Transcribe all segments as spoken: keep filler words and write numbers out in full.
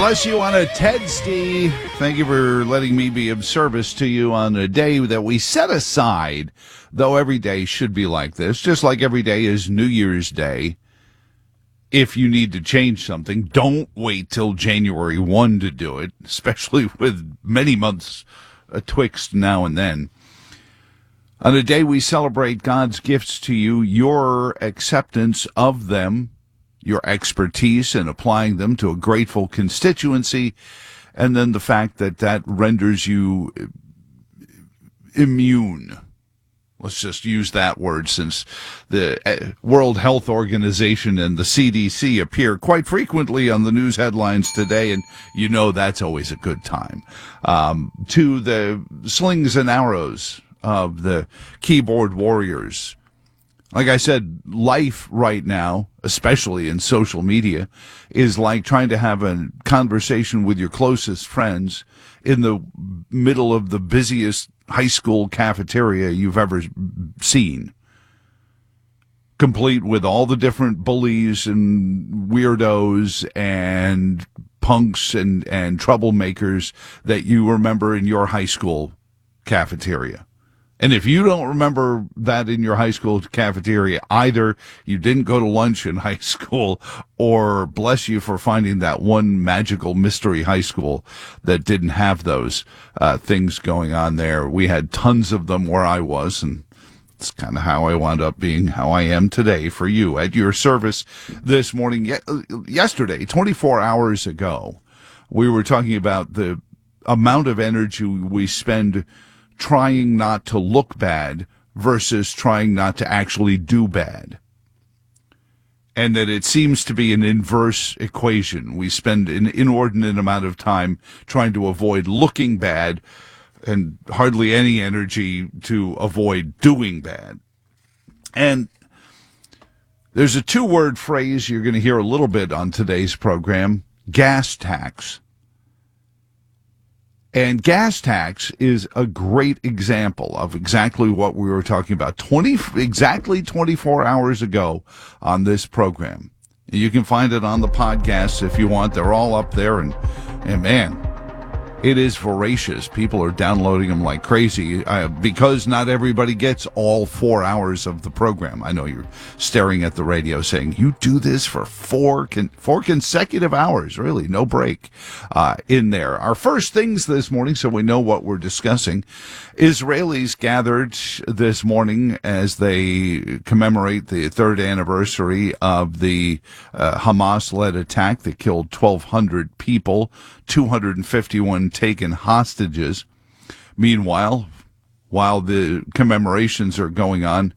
bless you on a Tedsday. Thank you for letting me be of service to you on a day that we set aside, though every day should be like this, just like every day is New Year's Day. If you need to change something, don't wait till January first to do it, especially with many months atwixt now and then. On a day we celebrate God's gifts to you, your acceptance of them, your expertise in applying them to a grateful constituency, and then the fact that that renders you immune. Let's just use that word, since the World Health Organization and the C D C appear quite frequently on the news headlines today, and you know that's always a good time. Um, to the slings and arrows of the keyboard warriors. Like I said, life right now, especially in social media, is like trying to have a conversation with your closest friends in the middle of the busiest high school cafeteria you've ever seen, complete with all the different bullies and weirdos and punks and, and troublemakers that you remember in your high school cafeteria. And if you don't remember that in your high school cafeteria, either you didn't go to lunch in high school, or bless you for finding that one magical mystery high school that didn't have those uh, things going on there. We had tons of them where I was, and it's kind of how I wound up being how I am today for you at your service this morning. Ye- yesterday, twenty-four hours ago, we were talking about the amount of energy we spend trying not to look bad versus trying not to actually do bad. And that it seems to be an inverse equation. We spend an inordinate amount of time trying to avoid looking bad and hardly any energy to avoid doing bad. And there's a two-word phrase you're going to hear a little bit on today's program: gas tax. And gas tax is a great example of exactly what we were talking about twenty exactly twenty-four hours ago on this program. You can find it on the podcast if you want. They're all up there, and and man, it is voracious. People are downloading them like crazy uh, because not everybody gets all four hours of the program. I know you're staring at the radio saying, you do this for four con- four consecutive hours, really, no break uh, in there. Our first things this morning, so we know what we're discussing. Israelis gathered this morning as they commemorate the third anniversary of the uh, Hamas-led attack that killed twelve hundred people, two hundred fifty-one taken hostages. Meanwhile, while the commemorations are going on,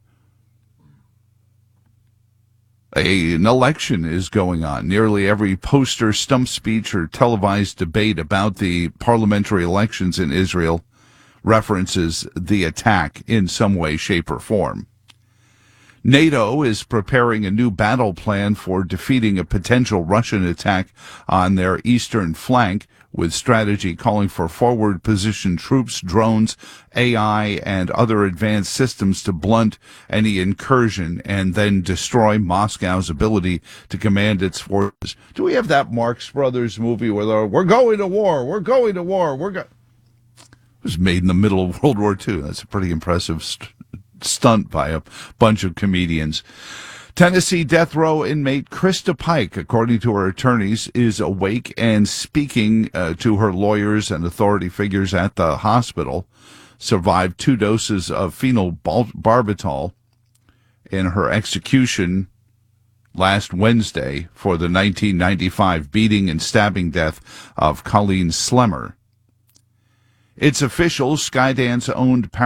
a, an election is going on. Nearly every poster, stump speech, or televised debate about the parliamentary elections in Israel references the attack in some way, shape, or form. NATO is preparing a new battle plan for defeating a potential Russian attack on their eastern flank, with strategy calling for forward-positioned troops, drones, A I, and other advanced systems to blunt any incursion and then destroy Moscow's ability to command its forces. Do we have that Marx Brothers movie where they're, we're going to war, we're going to war, we're going... It was made in the middle of World War Two. That's a pretty impressive st- stunt by a bunch of comedians. Tennessee death row inmate Krista Pike, according to her attorneys, is awake and speaking uh, to her lawyers and authority figures at the hospital. Survived two doses of phenobarbital in her execution last Wednesday for the nineteen ninety-five beating and stabbing death of Colleen Slemmer. It's official. Skydance-owned